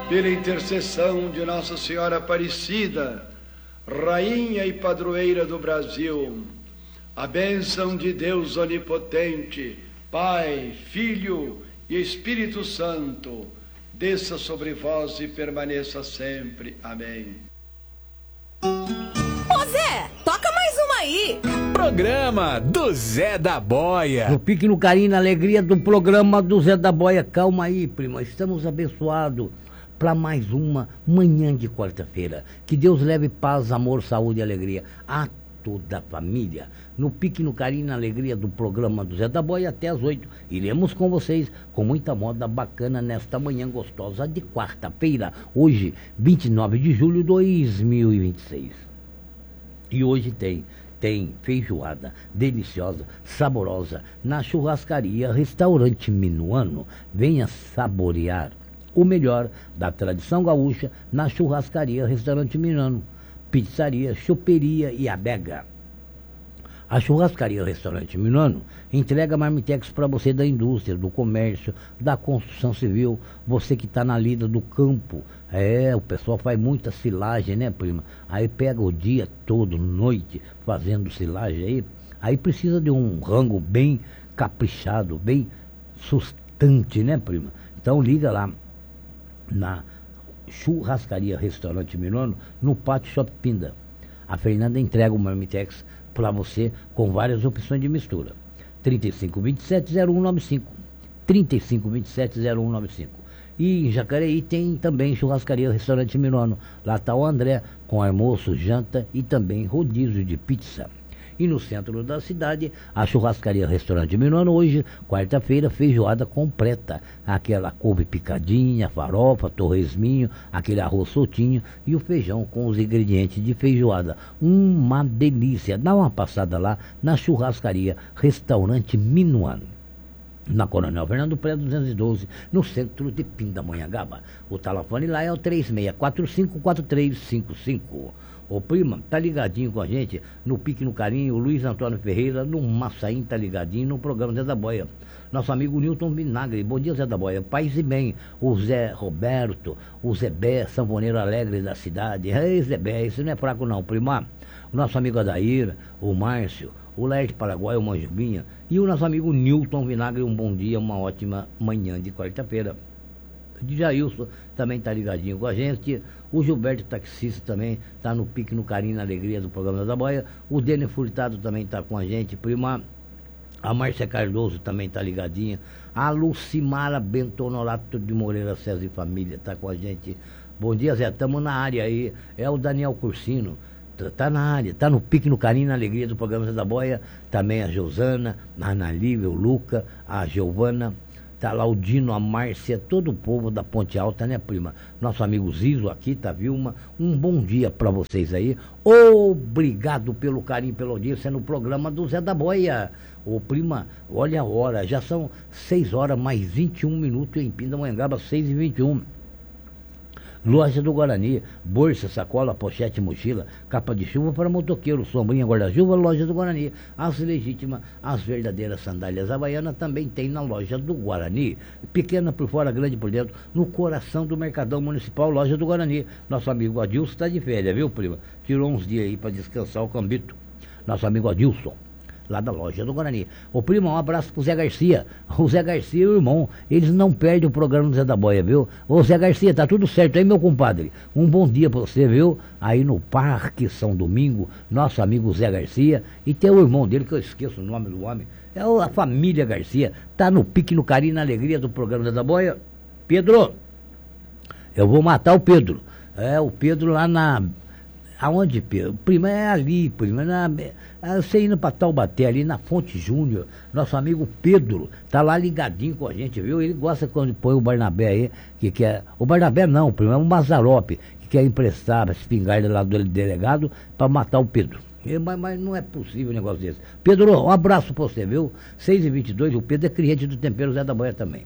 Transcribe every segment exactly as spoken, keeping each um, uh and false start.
pela intercessão de Nossa Senhora Aparecida, Rainha e Padroeira do Brasil, a bênção de Deus Onipotente, Pai, Filho e Espírito Santo, desça sobre vós e permaneça sempre. Amém. Ô Zé, toca mais uma aí. Programa do Zé da Boia. No pique, no carinho, na alegria do programa do Zé da Boia. Calma aí, prima, estamos abençoados para mais uma manhã de quarta-feira. Que Deus leve paz, amor, saúde e alegria a toda a família. No pique, no carinho, na alegria do programa do Zé da Boia, até às oito. Iremos com vocês com muita moda bacana nesta manhã gostosa de quarta-feira. Hoje, vinte e nove de julho de dois mil e vinte e seis. E hoje tem, tem feijoada deliciosa, saborosa, na churrascaria Restaurante Minuano. Venha saborear o melhor da tradição gaúcha na churrascaria Restaurante Minuano. Pizzaria, choperia e adega. A churrascaria Restaurante Minuano entrega marmitex para você da indústria, do comércio, da construção civil, você que está na lida do campo. É, o pessoal faz muita silagem, né, prima? Aí pega o dia todo, noite, fazendo silagem aí. Aí precisa de um rango bem caprichado, bem sustante, né, prima? Então liga lá na churrascaria Restaurante Minuano, no Pátio Shopping Pinda. A Fernanda entrega o marmitex para você com várias opções de mistura. trinta e cinco, vinte e sete, zero um nove cinco. trinta e cinco, vinte e sete, zero um nove cinco. E em Jacareí tem também churrascaria Restaurante Minuano. Lá está o André com almoço, janta e também rodízio de pizza. E no centro da cidade, a churrascaria Restaurante Minuano, hoje, quarta-feira, feijoada completa. Aquela couve picadinha, farofa, torresminho, aquele arroz soltinho e o feijão com os ingredientes de feijoada. Uma delícia. Dá uma passada lá na churrascaria Restaurante Minuano, na Coronel Fernando Prado duzentos e doze, no centro de Pindamonhangaba. O telefone lá é o três seis quatro cinco, quatro três cinco cinco. Ô prima, tá ligadinho com a gente no Pique no Carinho, o Luiz Antônio Ferreira, no Massaim, tá ligadinho no programa Zé da Boia. Nosso amigo Newton Vinagre, bom dia Zé da Boia, paz e bem. O Zé Roberto, o Zé Bé, sanfoneiro alegre da cidade. Ei, Zé Bé, isso não é fraco não, prima. O nosso amigo Adair, o Márcio, o Laerte Paraguai, o Manjubinha e o nosso amigo Newton Vinagre, um bom dia, uma ótima manhã de quarta-feira. De Jailson também está ligadinho com a gente. O Gilberto Taxista também está no Pique, no Carinho, na alegria do programa da Boia. O Dene Furtado também está com a gente, prima. A Márcia Cardoso também está ligadinha. A Lucimara Bentonorato de Moreira César e Família está com a gente. Bom dia, Zé, estamos na área aí. É o Daniel Cursino. Tá na área, tá no Pique, no Carinho, na alegria do programa Zé da Boia. Também a Josana, a Ana Lívia, o Luca, a Giovana. Tá lá o Dino, a Márcia, todo o povo da Ponte Alta, né, prima? Nosso amigo Zizo aqui, tá, Vilma? Um bom dia pra vocês aí. Obrigado pelo carinho, pela audiência no programa do Zé da Boia. Ô, prima, olha a hora, já são seis horas mais vinte e um minutos em Pindamonhangaba, seis e vinte e um. Loja do Guarani, bolsa, sacola, pochete, mochila, capa de chuva para motoqueiro, sombrinha, guarda-chuva, Loja do Guarani. As legítimas, as verdadeiras sandálias havaianas também tem na Loja do Guarani. Pequena por fora, grande por dentro, no coração do Mercadão Municipal, Loja do Guarani. Nosso amigo Adilson está de férias, viu, prima? Tirou uns dias aí para descansar o cambito. Nosso amigo Adilson, lá da Loja do Guarani. Ô prima, um abraço pro Zé Garcia. O Zé Garcia e o irmão, eles não perdem o programa do Zé da Boia, viu? Ô Zé Garcia, tá tudo certo aí, meu compadre? Um bom dia pra você, viu? Aí no Parque São Domingo, nosso amigo Zé Garcia, e tem o irmão dele, que eu esqueço o nome do homem, é a família Garcia, tá no Pique, no Carinho, na alegria do programa Zé da Boia. Pedro, eu vou matar o Pedro. É, o Pedro lá na... Aonde, Pedro? Prima, é ali, prima, na, você indo para Taubaté, ali na Fonte Júnior, nosso amigo Pedro, tá lá ligadinho com a gente, viu? Ele gosta quando põe o Barnabé aí, que quer... O Barnabé não, prima, é um Mazarope, que quer emprestar a espingarda lá do delegado para matar o Pedro. É, mas, mas não é possível um negócio desse. Pedro, um abraço pra você, viu? seis e vinte e dois, o Pedro é cliente do Tempero Zé da Boia também.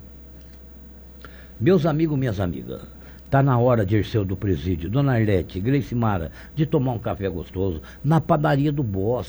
Meus amigos, minhas amigas, tá na hora, Dirceu do Presídio, Dona Arlete, Gleice Mara, de tomar um café gostoso na padaria do Bosque,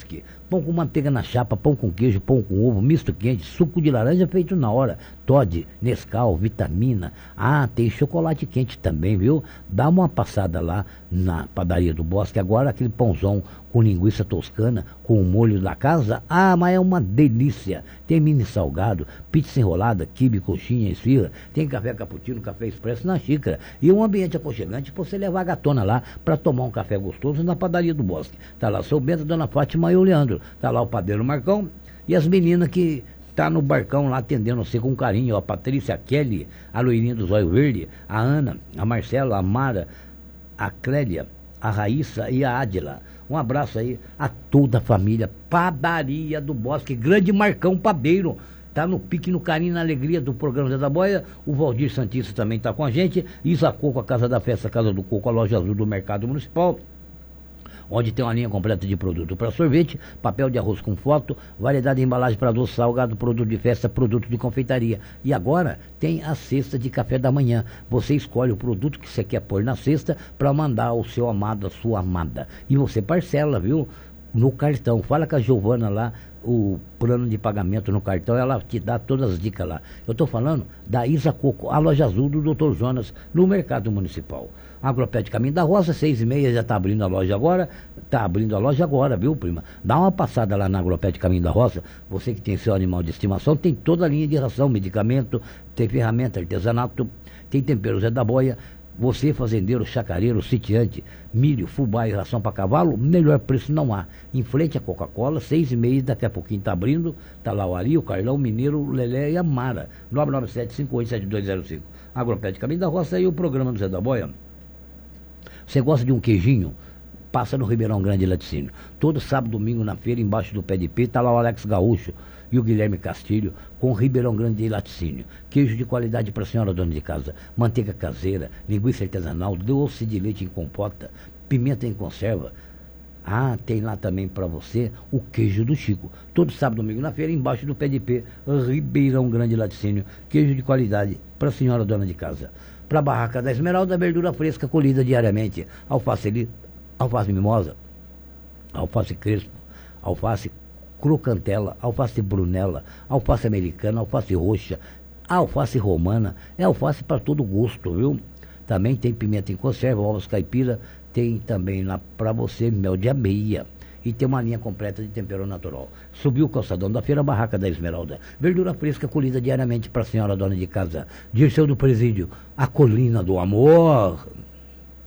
Pão com manteiga na chapa, pão com queijo, pão com ovo, misto quente, suco de laranja feito na hora, Toddy, Nescau, vitamina. Ah, tem chocolate quente também, viu? Dá uma passada lá na padaria do Bosque. Agora aquele pãozão com linguiça toscana, com o molho da casa. Ah, mas é uma delícia. Tem mini salgado, pizza enrolada, quibe, coxinha, esfirra. Tem café cappuccino, café expresso na xícara. E um ambiente aconchegante para você levar a gatona lá para tomar um café gostoso na padaria do Bosque. Tá lá o seu Bento, Dona Fátima e o Leandro. Tá lá o padeiro Marcão e as meninas que tá no barcão lá atendendo você com carinho. A Patrícia, a Kelly, a loirinha do Zóio Verde, a Ana, a Marcela, a Mara, a Clélia, a Raíssa e a Ádila. Um abraço aí a toda a família. Padaria do Bosque, grande Marcão Padeiro. Tá no pique, no carinho, na alegria do programa Zé da Boia. O Valdir Santista também tá com a gente. Isa Coco, a Casa da Festa, a Casa do Coco, a Loja Azul do Mercado Municipal, onde tem uma linha completa de produto para sorvete, papel de arroz com foto, variedade de embalagem para doce, salgado, produto de festa, produto de confeitaria. E agora tem a cesta de café da manhã. Você escolhe o produto que você quer pôr na cesta para mandar ao seu amado, a sua amada. E você parcela, viu? No cartão. Fala com a Giovana lá, o plano de pagamento no cartão, ela te dá todas as dicas lá. Eu estou falando da Isa Coco, a Loja Azul do doutor Jonas, no Mercado Municipal. Agropet Caminho da Roça, seis e meia, já está abrindo a loja agora, está abrindo a loja agora, viu, prima? Dá uma passada lá na Agropet Caminho da Roça, você que tem seu animal de estimação, tem toda a linha de ração, medicamento, tem ferramenta, artesanato, tem tempero Zé da Boia. Você, fazendeiro, chacareiro, sitiante, milho, fubá e ração para cavalo, melhor preço não há. Em frente à Coca-Cola, seis e meia, daqui a pouquinho está abrindo, está lá o Ari, o Carlão, o Mineiro, o Lelé e a Mara. nove nove sete, cinco oito sete dois zero cinco. Agropet Caminho da Roça e o programa do Zé da Boia. Você gosta de um queijinho? Passa no Ribeirão Grande Laticínio. Todo sábado, domingo na feira, embaixo do pé de pé, está lá o Alex Gaúcho e o Guilherme Castilho com Ribeirão Grande de Laticínio. Queijo de qualidade para a senhora dona de casa. Manteiga caseira, linguiça artesanal, doce de leite em compota, pimenta em conserva. Ah, tem lá também para você o queijo do Chico. Todo sábado, domingo na feira, embaixo do pé de pé, Ribeirão Grande Laticínio. Queijo de qualidade para a senhora dona de casa. Para a Barraca da Esmeralda, verdura fresca colhida diariamente. Alface li, alface mimosa, alface crespo, alface crocantela, alface brunella, alface americana, alface roxa, alface romana. É alface para todo gosto, viu? Também tem pimenta em conserva, ovos caipira, tem também lá para você mel de abelha. E tem uma linha completa de tempero natural. Subiu o calçadão da feira, Barraca da Esmeralda. Verdura fresca colhida diariamente para a senhora dona de casa. Dirceu do Presídio, a colina do amor.